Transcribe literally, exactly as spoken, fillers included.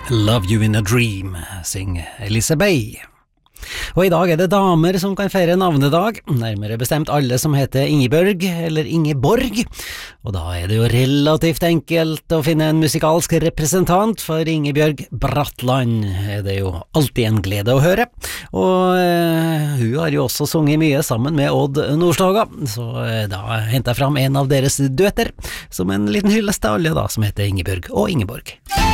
Love You in a Dream, syng Elise Bay. Og i dag er det damer som kan feire navnedag, nærmere bestemt alle som heter Ingebjørg eller Ingeborg, og da er det jo relativt enkelt å finne en musikalsk representant, for Ingebjørg Bratland er det jo alltid en glede å høre, og øh, hun har jo også sunget mye sammen med Odd Nordstoga, så øh, da henter jeg fram en av deres duetter, som en liten hyllest til alle da, som heter Ingebjørg og Ingeborg.